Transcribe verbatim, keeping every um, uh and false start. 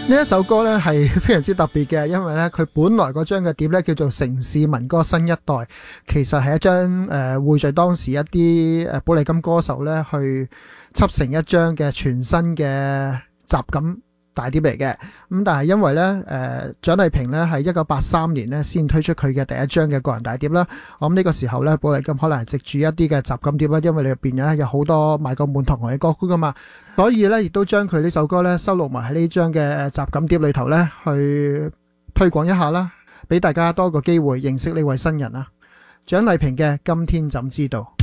呢一首歌咧係非常之特別嘅，因為咧佢本來嗰張嘅碟咧叫做《城市民歌新一代》，其實係一張誒匯聚當時一啲誒寶麗金歌手咧去輯成一張嘅全新嘅集錦大碟嚟嘅。咁但係因為咧誒蔣麗萍咧係一九八三年咧先推出佢嘅第一張嘅個人大碟啦。我諗呢個時候咧寶麗金可能係藉住一啲嘅集錦碟啦，因為你入邊咧有好多賣過滿堂紅嘅歌曲噶嘛。所以咧，亦都將佢呢首歌咧收錄埋喺呢張嘅集錦碟裏頭咧，去推廣一下啦，俾大家多個機會認識呢位新人啊！蔣麗萍嘅《今天怎知道》。